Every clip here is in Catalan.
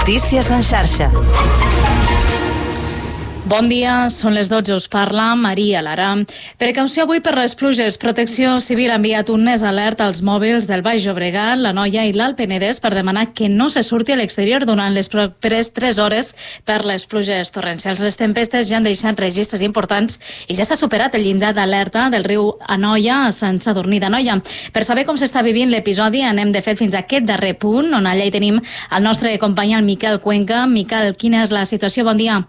Notícies en xarxa. Bon dia, són les 12, us parla Maria Lara. Precaució avui per les pluges. Protecció Civil ha enviat un més alert als mòbils del Baix Llobregat, l'Anoia i l'Alt Penedès per demanar que no se surti a l'exterior durant les properes 3 hores per les pluges torrencials. Les tempestes ja han deixat registres importants i ja s'ha superat el llindar d'alerta del riu Anoia a Sant Sadurní d'Anoia. Per saber com s'està vivint l'episodi, anem de fet fins a aquest darrer punt, on allà hi tenim el nostre company, el Miquel Cuenca. Miquel, quina és la situació? Bon dia.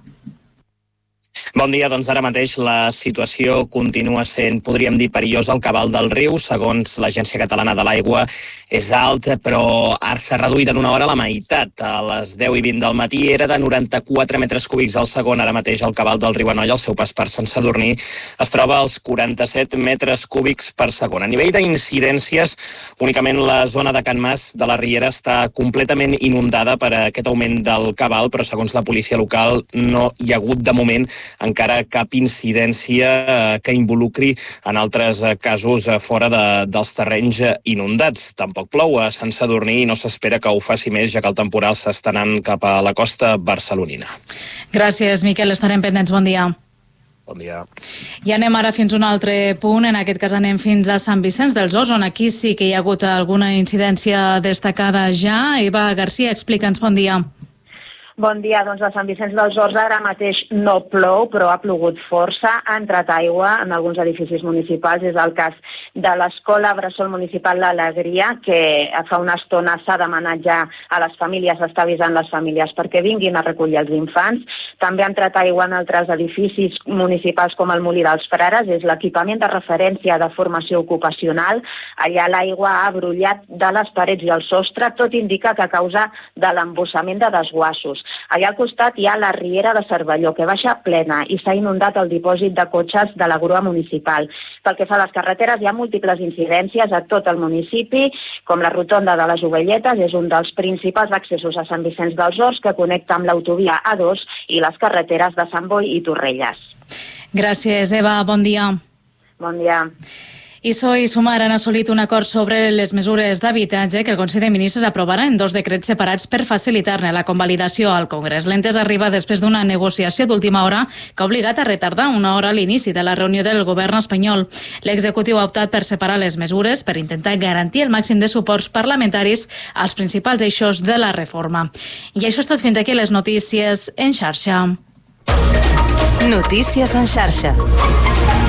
Bon dia, doncs ara mateix la situació continua sent, podríem dir, perillosa al cabal del riu. Segons l'Agència Catalana de l'Aigua és alt, però ara s'ha reduït en una hora a la meitat. A les 10:20 del matí era de 94 metres cúbics al segon. Ara mateix el cabal del riu Anoia, al seu pas per Sant Sadurní, es troba als 47 metres cúbics per segon. A nivell d'incidències, únicament la zona de Can Mas de la Riera està completament inundada per aquest augment del cabal, però segons la policia local no hi ha hagut de moment encara cap incidència que involucri en altres casos fora dels terrenys inundats. Tampoc plou a Sant Sadurní i no s'espera que ho faci més, ja que el temporal s'està anant cap a la costa barcelonina. Gràcies, Miquel. Estarem pendents. Bon dia. Bon dia. I anem ara fins a un altre punt. En aquest cas anem fins a Sant Vicenç dels Horts, on aquí sí que hi ha hagut alguna incidència destacada ja. Eva Garcia, explica'ns. Bon dia. Bon dia, doncs a Sant Vicenç dels Horts ara mateix no plou, però ha plogut força, ha entrat aigua en alguns edificis municipals. És el cas de l'Escola Bressol Municipal l'Alegria, que fa una estona s'ha demanat ja a les famílies, s'està avisant les famílies perquè vinguin a recollir els infants. També ha entrat aigua en altres edificis municipals com el Molí dels Frares, és l'equipament de referència de formació ocupacional. Allà l'aigua ha brollat de les parets i el sostre, tot indica que a causa de l'embossament de desguassos. Allà al costat hi ha la riera de Cervelló, que baixa plena i s'ha inundat el dipòsit de cotxes de la grua municipal. Pel que fa a les carreteres, hi ha múltiples incidències a tot el municipi, com la rotonda de les Ovelletes, és un dels principals accessos a Sant Vicenç dels Horts, que connecta amb l'autovia A2 i les carreteres de Sant Boi i Torrelles. Gràcies, Eva. Bon dia. Bon dia. ISO i Sumar han assolit un acord sobre les mesures d'habitatge que el Consell de Ministres aprovarà en 2 decrets separats per facilitar-ne la convalidació al Congrés. L'entesa arriba després d'una negociació d'última hora que ha obligat a retardar una hora l'inici de la reunió del govern espanyol. L'executiu ha optat per separar les mesures per intentar garantir el màxim de suports parlamentaris als principals eixos de la reforma. I això és tot fins aquí les notícies en xarxa. Notícies en xarxa.